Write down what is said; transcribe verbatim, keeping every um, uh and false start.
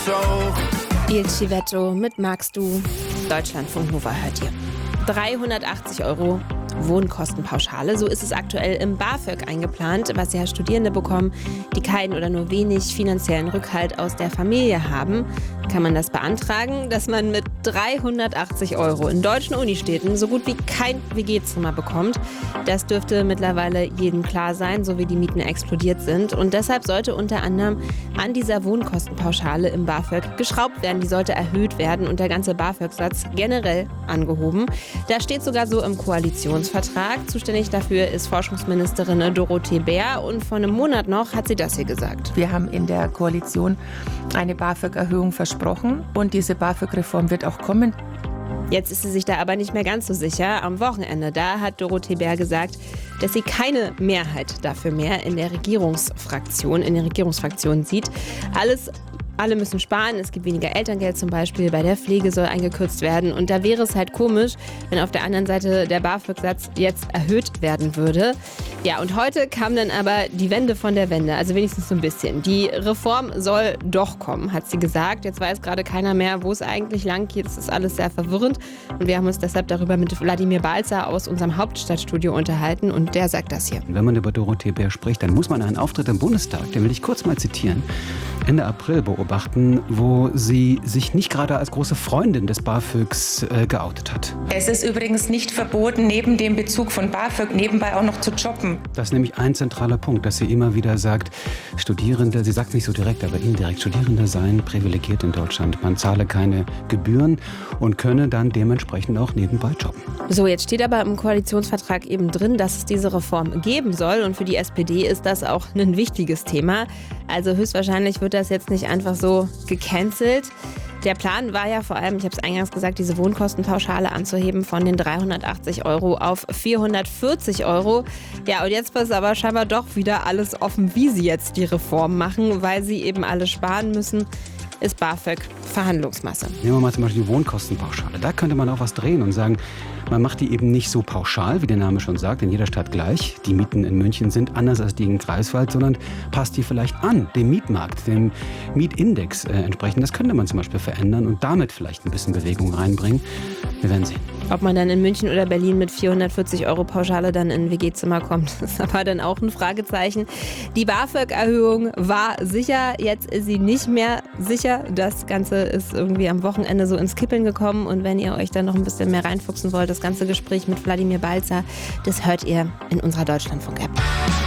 Il Civetto mit Magst du? Deutschlandfunk Nova hört ihr. dreihundertachtzig Euro Wohnkostenpauschale, so ist es aktuell im BAföG eingeplant, was ja Studierende bekommen, die keinen oder nur wenig finanziellen Rückhalt aus der Familie haben. Kann man das beantragen, dass man mit dreihundertachtzig Euro in deutschen Unistädten so gut wie kein W G-Zimmer bekommt. Das dürfte mittlerweile jedem klar sein, so wie die Mieten explodiert sind. Und deshalb sollte unter anderem an dieser Wohnkostenpauschale im BAföG geschraubt werden. Die sollte erhöht werden und der ganze BAföG-Satz generell angehoben. Da steht sogar so im Koalitionsvertrag. Zuständig dafür ist Forschungsministerin Dorothee Bär. Und vor einem Monat noch hat sie das hier gesagt. Wir haben in der Koalition eine BAföG-Erhöhung versprochen und diese BAföG-Reform wird auch kommen. Jetzt ist sie sich da aber nicht mehr ganz so sicher. Am Wochenende, da hat Dorothee Bär gesagt, dass sie keine Mehrheit dafür mehr in der Regierungsfraktion, in der Regierungsfraktion sieht. Alles Alle müssen sparen, es gibt weniger Elterngeld zum Beispiel, bei der Pflege soll eingekürzt werden. Und da wäre es halt komisch, wenn auf der anderen Seite der BAföG-Satz jetzt erhöht werden würde. Ja, und heute kam dann aber die Wende von der Wende, also wenigstens so ein bisschen. Die Reform soll doch kommen, hat sie gesagt. Jetzt weiß gerade keiner mehr, wo es eigentlich lang geht. Es ist alles sehr verwirrend. Und wir haben uns deshalb darüber mit Wladimir Balzer aus unserem Hauptstadtstudio unterhalten. Und der sagt das hier. Wenn man über Dorothee Bär spricht, dann muss man einen Auftritt im Bundestag, den will ich kurz mal zitieren, Ende April beobachten, wo sie sich nicht gerade als große Freundin des BAföGs äh, geoutet hat. Es ist übrigens nicht verboten, neben dem Bezug von BAföG nebenbei auch noch zu jobben. Das ist nämlich ein zentraler Punkt, dass sie immer wieder sagt, Studierende, sie sagt nicht so direkt, aber indirekt, Studierende seien privilegiert in Deutschland. Man zahle keine Gebühren und könne dann dementsprechend auch nebenbei jobben. So, jetzt steht aber im Koalitionsvertrag eben drin, dass es diese Reform geben soll. Und für die S P D ist das auch ein wichtiges Thema. Also höchstwahrscheinlich wird das jetzt nicht einfach so gecancelt. Der Plan war ja vor allem, ich habe es eingangs gesagt, diese Wohnkostenpauschale anzuheben von den dreihundertachtzig Euro auf vierhundertvierzig Euro. Ja, und jetzt ist aber scheinbar doch wieder alles offen, wie sie jetzt die Reform machen, weil sie eben alle sparen müssen. Ist BAföG Verhandlungsmasse. Nehmen wir mal zum Beispiel die Wohnkostenpauschale. Da könnte man auch was drehen und sagen, man macht die eben nicht so pauschal, wie der Name schon sagt, in jeder Stadt gleich. Die Mieten in München sind anders als die in Greifswald, sondern passt die vielleicht an, dem Mietmarkt, dem Mietindex äh, entsprechend. Das könnte man zum Beispiel verändern und damit vielleicht ein bisschen Bewegung reinbringen. Wir werden sehen. Ob man dann in München oder Berlin mit vierhundertvierzig Euro Pauschale dann in ein W G-Zimmer kommt, ist aber dann auch ein Fragezeichen. Die BAföG-Erhöhung war sicher, jetzt ist sie nicht mehr sicher. Das Ganze ist irgendwie am Wochenende so ins Kippeln gekommen. Und wenn ihr euch dann noch ein bisschen mehr reinfuchsen wollt, das ganze Gespräch mit Wladimir Balzer, das hört ihr in unserer Deutschlandfunk-App.